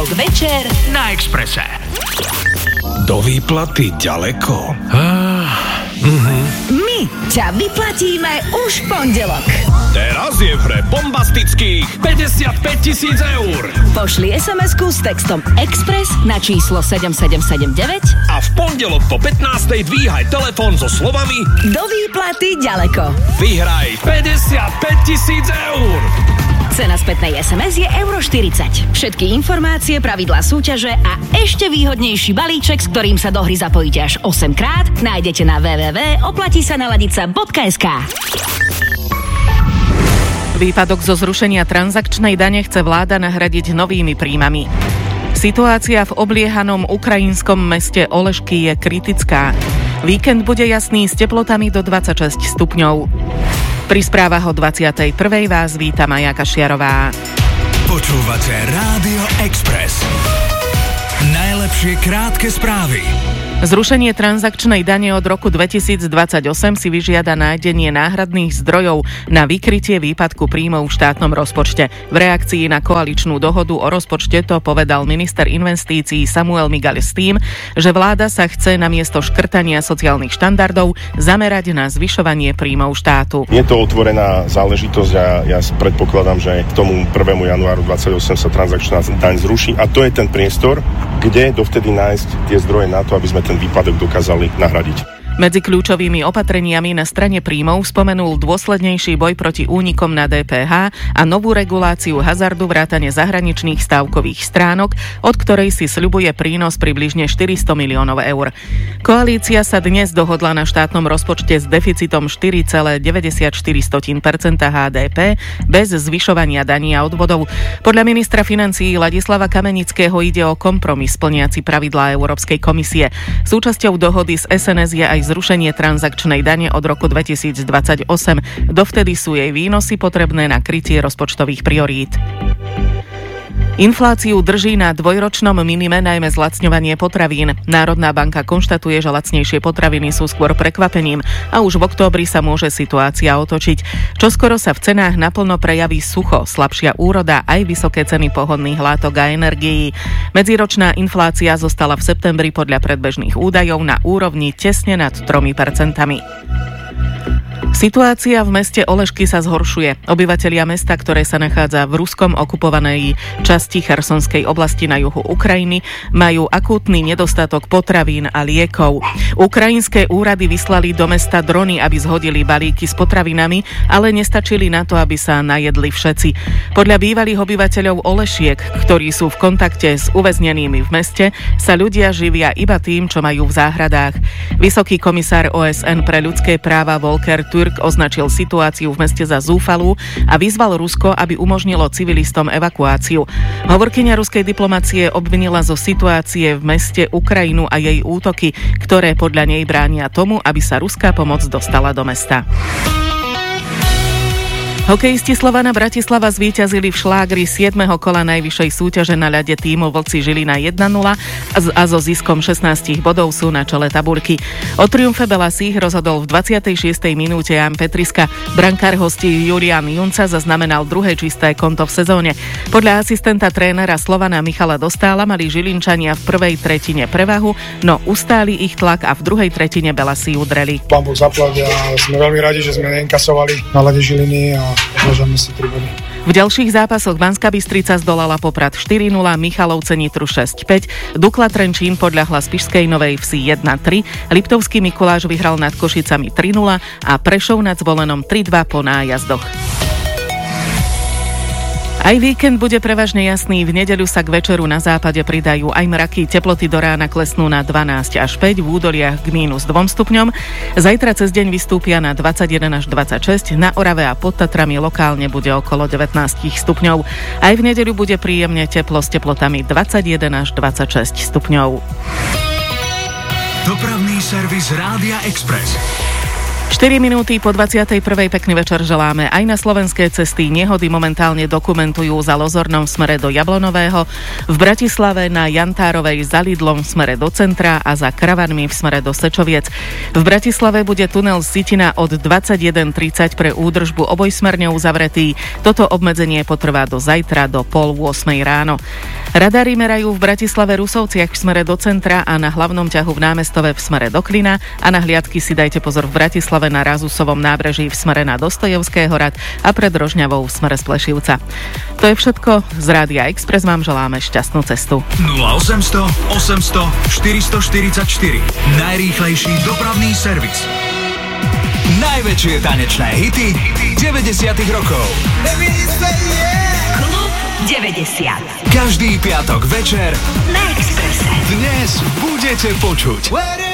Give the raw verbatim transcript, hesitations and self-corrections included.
Večer na Expresse. Do výplaty ďaleko. Ah, uh-huh. My ťa vyplatíme už v pondelok. Teraz je v hre bombastických päťdesiatpäť tisíc eur. Pošli es em esku s textom Express na číslo sedem sedem sedem deväť a v pondelok po pätnástej dvíhaj telefón so slovami Do výplaty ďaleko. Vyhraj päťdesiatpäť tisíc eur. Cena spätnej es em es je euro štyridsať. Všetky informácie, pravidlá súťaže a ešte výhodnejší balíček, s ktorým sa do hry zapojíte až osemkrát, nájdete na w w w bodka oplatí sa naladiť sa bodka es ká. Výpadok zo zrušenia transakčnej dane chce vláda nahradiť novými príjmami. Situácia v obliehanom ukrajinskom meste Olešky je kritická. Víkend bude jasný s teplotami do dvadsaťšesť stupňov. Pri správach o dvadsiatej prvej vás víta Maja Kašiarová. Počúvate Rádio Express. Najlepšie krátke správy. Zrušenie transakčnej dane od roku dvetisícdvadsaťosem si vyžiada nájdenie náhradných zdrojov na vykrytie výpadku príjmov v štátnom rozpočte. V reakcii na koaličnú dohodu o rozpočte to povedal minister investícií Samuel Migaľ s tým, že vláda sa chce namiesto škrtania sociálnych štandardov zamerať na zvyšovanie príjmov štátu. Je to otvorená záležitosť a ja predpokladám, že k tomu prvého januára dvadsaťosem sa transakčná daň zruší a to je ten priestor, kde dovtedy nájsť tie zdroje na to, aby sme ten výpadok dokázali nahradiť. Medzi kľúčovými opatreniami na strane príjmov spomenul dôslednejší boj proti únikom na dé pé há a novú reguláciu hazardu vrátane zahraničných stávkových stránok, od ktorej si sľubuje prínos približne štyristo miliónov eur. Koalícia sa dnes dohodla na štátnom rozpočte s deficitom štyri celé deväťdesiatštyri percenta há dé pé bez zvyšovania daní a odvodov. Podľa ministra financií Ladislava Kamenického ide o kompromis plniaci pravidlá Európskej komisie. Súčasťou dohody s es en es je aj zrušenie transakčnej dane od roku dvetisícdvadsaťosem. Dovtedy sú jej výnosy potrebné na krytie rozpočtových priorít. Infláciu drží na dvojročnom minime najmä zlacňovanie potravín. Národná banka konštatuje, že lacnejšie potraviny sú skôr prekvapením a už v októbri sa môže situácia otočiť. Čoskoro sa v cenách naplno prejaví sucho, slabšia úroda aj vysoké ceny pohodných látok a energií. Medziročná inflácia zostala v septembri podľa predbežných údajov na úrovni tesne nad tromi percentami. Situácia v meste Olešky sa zhoršuje. Obyvatelia mesta, ktoré sa nachádza v ruskom okupovanej časti Chersonskej oblasti na juhu Ukrajiny, majú akútny nedostatok potravín a liekov. Ukrajinské úrady vyslali do mesta drony, aby zhodili balíky s potravinami, ale nestačili na to, aby sa najedli všetci. Podľa bývalých obyvateľov Olešiek, ktorí sú v kontakte s uväznenými v meste, sa ľudia živia iba tým, čo majú v záhradách. Vysoký komisár ó es en pre ľudské práva Volker Türk označil situáciu v meste za zúfalú a vyzval Rusko, aby umožnilo civilistom evakuáciu. Hovorkyňa ruskej diplomacie obvinila zo situácie v meste Ukrajinu a jej útoky, ktoré podľa nej bránia tomu, aby sa ruská pomoc dostala do mesta. Hokejisti Slovana Bratislava zvíťazili v šlágri siedmeho kola najvyššej súťaže na ľade tímu Vlci Žilina jeden nula a so ziskom šestnásť bodov sú na čele tabuľky. O triumfe Belasích rozhodol v dvadsiatej šiestej minúte Jan Petriska. Brankár hostí Julián Junca zaznamenal druhé čisté konto v sezóne. Podľa asistenta trénera Slovana Michala Dostála mali Žilinčania v prvej tretine prevahu, no ustáli ich tlak a v druhej tretine Belasí udreli. Pán Boh zaplať a sme veľmi radi, že sme neinkasovali na ľade Žiliny a môžeme si tri body. V ďalších zápasoch Banská Bystrica zdolala Poprad štyri nula, Michalovce Nitru šesť päť, Dukla Trenčín podľahla Spišskej Novej Vsi jeden tri, Liptovský Mikuláš vyhral nad Košicami tri nula a Prešov nad Zvolenom tri dva po nájazdoch. Aj víkend bude prevažne jasný, v nedeľu sa k večeru na západe pridajú aj mraky, teploty do rána klesnú na dvanásť až päť, v údoliach k mínus dva stupňom. Zajtra cez deň vystúpia na dvadsaťjeden až dvadsaťšesť, na Orave a pod Tatrami lokálne bude okolo devätnásť stupňov. Aj v nedeľu bude príjemne teplo s teplotami dvadsaťjeden až dvadsaťšesť stupňov. Dopravný servis Rádia Express. štyri minúty po dvadsiatej prvej pekný večer želáme. Aj na slovenské cesty nehody momentálne dokumentujú za Lozornom v smere do Jablonového, v Bratislave na Jantárovej za Lidlom v smere do centra a za Kravanmi v smere do Sečoviec. V Bratislave bude tunel Sitina od dvadsaťjeden tridsať pre údržbu obojsmerne uzavretý. Toto obmedzenie potrvá do zajtra do pol ôsmej ráno. Radary merajú v Bratislave Rusovciach v smere do centra a na hlavnom ťahu v Námestove v smere do Klina a na hliadky si dajte pozor v Bratislave na Razusovom nábreží v smere na Dostojevského hrad a pred Rožňavou v smere z Plešivca. To je všetko. Z Rádia Express vám želáme šťastnú cestu. nula osemsto osemsto štyristoštyridsaťštyri. Najrýchlejší dopravný servis. Najväčšie tanečné hity deväťdesiatych rokov. Klub deväťdesiat. Každý piatok večer Na Expresse. dnes budete počuť